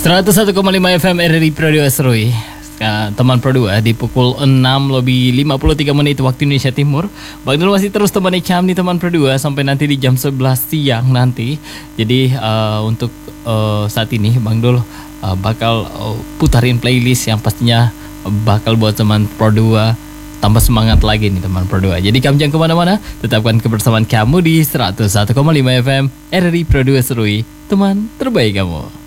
101,5 FM RRI Pro 2 Serui. Teman Pro 2 di pukul 6 lebih 53 menit waktu Indonesia Timur. Bang Dul masih terus temani Cam nih teman Pro 2 sampai nanti di jam 11 siang nanti. Jadi untuk saat ini Bang Dul bakal putarin playlist yang pastinya bakal buat teman Pro 2 tambah semangat lagi nih teman Pro 2. Jadi kamu jangan kemana-mana, tetapkan kebersamaan kamu di 101,5 FM RRI Pro 2 Serui, teman terbaik kamu.